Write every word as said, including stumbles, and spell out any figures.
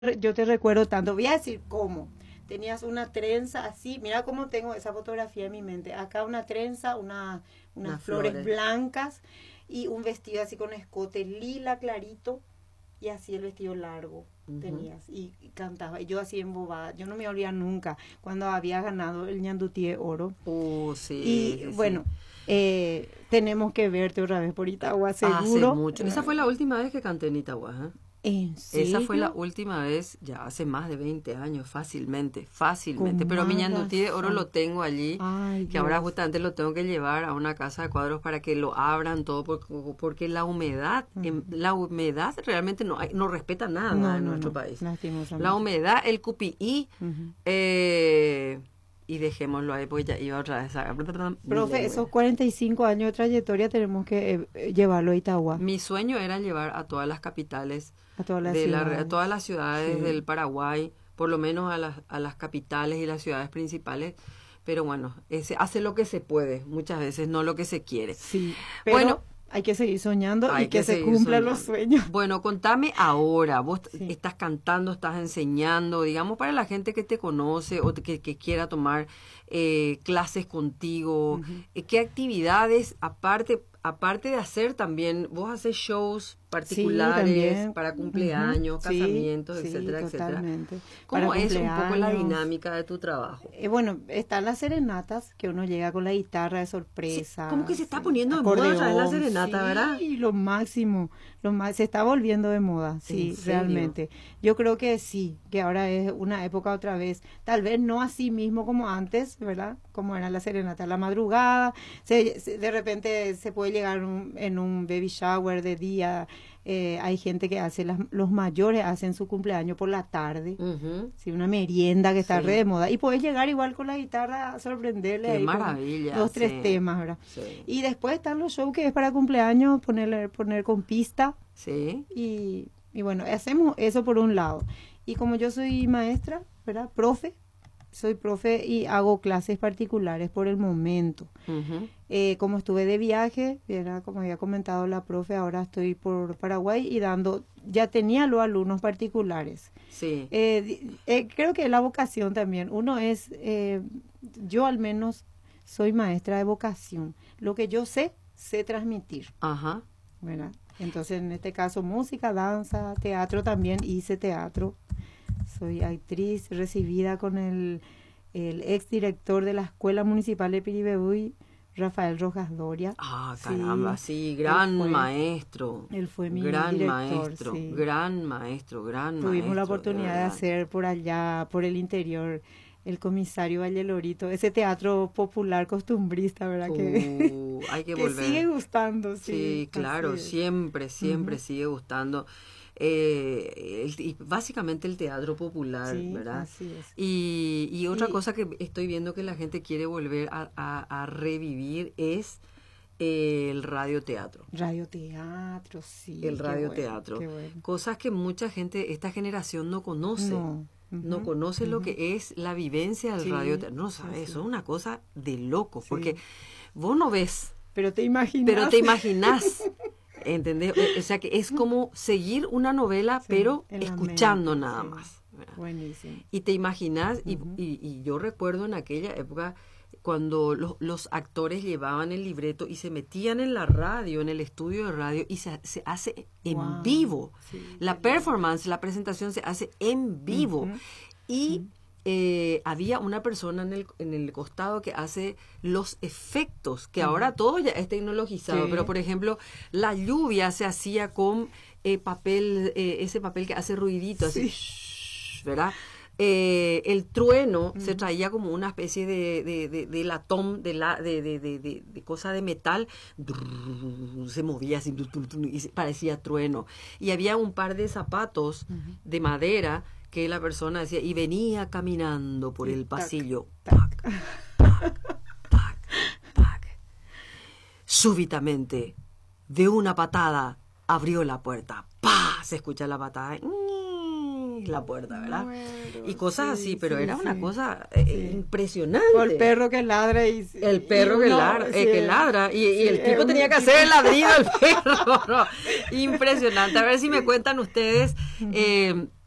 yo te recuerdo tanto. Voy a decir cómo. Tenías una trenza así, mira cómo tengo esa fotografía en mi mente. Acá una trenza, una, unas Unas flores, flores. blancas y un vestido así con escote lila clarito y así el vestido largo Ujú. tenías y, y cantaba. Y yo así embobada, yo no me olvidé nunca cuando había ganado el Ñandutí de oro. Uh, sí, Y sí, bueno, sí. eh, tenemos que verte otra vez por Itagua, Hace seguro. mucho. Esa fue la última vez que canté en Itagua, ¿eh? ¿En Esa fue la serio? última vez, ya hace más de veinte años, fácilmente, fácilmente. Con Pero mi más Ñandutí de oro razón. lo tengo allí, Ay, que ahora Dios. justamente lo tengo que llevar a una casa de cuadros para que lo abran todo, porque, porque la humedad, em, la humedad realmente no, hay- no respeta nada No, en no, nuestro no, país. lastimosamente. La humedad, el cupií, Ujú. eh, y dejémoslo ahí, porque ya iba otra vez a... mi Profe, lengua. esos cuarenta y cinco años de trayectoria tenemos que eh, llevarlo a Itagua, Mi sueño era llevar a todas las capitales, a todas las de la, a ciudades. todas las ciudades Sí. del Paraguay, por lo menos a las, a las capitales y las ciudades principales, pero bueno, ese hace lo que se puede, muchas veces no lo que se quiere. Sí, pero Bueno, hay que seguir soñando hay y que, que se seguir cumplan los soñando. sueños. Bueno, contame ahora, vos Sí. estás cantando, estás enseñando, digamos, para la gente que te conoce o te- que, que quiera tomar eh, clases contigo, Ujú. eh, ¿qué actividades, aparte, aparte de hacer también, vos haces shows Sí, particulares también. para Ujú. cumpleaños, Sí, casamientos, sí, etcétera, etcétera? totalmente. ¿Cómo Para es un poco la cumpleaños. dinámica de tu trabajo? Eh, bueno, están las serenatas, que uno llega con la guitarra de Sí, sorpresa. como que se está sí, poniendo de moda otra vez la acordeón, serenata, ¿verdad? sí, lo máximo, lo más, se está volviendo de moda, sí, ¿En serio? realmente. Yo creo que sí, que ahora es una época otra vez, tal vez no así mismo como antes, ¿verdad? Como era la serenata a la madrugada, se, se- de repente se puede llegar un- en un baby shower de día, eh, hay gente que hace, las, los mayores hacen su cumpleaños por la tarde. Ujú. Sí, una merienda que está Sí. re de moda. Y puedes llegar igual con la guitarra a sorprenderle Qué ahí con maravilla, dos, tres sí. temas, ¿verdad? Sí. Y después están los shows que es para cumpleaños, ponerle, poner con pista. Sí. Y, y bueno, hacemos eso por un lado. Y como yo soy maestra, ¿verdad? Profe, soy profe y hago clases particulares por el momento. Ujú. Eh, como estuve de viaje, ¿verdad? Como había comentado la profe, ahora estoy por Paraguay y dando, ya tenía los alumnos particulares. Sí. Eh, di- eh, creo que la vocación también. Uno es, eh, yo al menos soy maestra de vocación. Lo que yo sé, sé transmitir, Ajá. ¿verdad? Entonces, en este caso, música, danza, teatro también, hice teatro. Soy actriz recibida con el, el exdirector de la Escuela Municipal de Piribebuy, Rafael Rojas Doria. Ah, Sí, caramba, sí, él gran fue- maestro. él fue mi gran director, maestro, sí. gran maestro, gran Tuvimos maestro. la de oportunidad de, verdad. hacer por allá, por el interior, el comisario Valle Lorito, ese teatro popular costumbrista, ¿verdad? que Uh, hay que que volver. sigue gustando, sí. Sí, claro, así es. siempre, siempre Ujú. sigue gustando. Eh, el- y básicamente el teatro popular, Sí, ¿verdad? así es. Y, y otra Y- cosa que estoy viendo que la gente quiere volver a, a- a revivir es eh, el radioteatro. Radioteatro, sí. El qué radioteatro. bueno, qué bueno. Cosas que mucha gente, esta generación no conoce. No. No Ujú, conoce lo ujú. que es la vivencia del Sí, radioteatro. No sí, sabes, sí. eso es una cosa de loco. Sí. Porque vos no ves, Pero te imaginas. pero te imaginás. ¿Entendés? O o sea que es como seguir una novela, Sí, pero en la escuchando mente, nada sí. más. ¿Verdad? Buenísimo. Y te imaginas, y, Ujú. y- y yo recuerdo en aquella época cuando los, los actores llevaban el libreto y se metían en la radio, en el estudio de radio, y se, se hace en Guau, vivo. sí, La qué lindo. performance, la presentación se hace en vivo. Ujú. Y eh, había una persona en el, en el costado que hace los efectos, que ahora todo ya es tecnologizado, Sí. pero por ejemplo, la lluvia se hacía con eh, papel, eh, ese papel que hace ruidito, así, Sí. shhh, ¿verdad? Eh, el trueno se traía como una especie de, de, de, de latón, de, la, de, de, de, de, de cosa de metal, drrrr, se movía así, tu, tu, tu, y se- parecía trueno. Y había un par de zapatos Ujú. de madera que la persona decía, y venía caminando por Y el tac, pasillo, tac. tac, tac, tac, tac. Súbitamente, de una patada, abrió la puerta. ¡Pah! Se escucha la patada. ¡Ñi! La puerta, ¿verdad? Muero, Y cosas sí, así, pero sí, era una sí. cosa eh, Sí. impresionante. O el perro que ladra y... El perro y que uno, ladra, eh, sí, que ladra, y, y sí, el es tipo un tenía que tipo- hacer el ladrido al perro, ¿no? Impresionante. A ver si me cuentan ustedes, eh,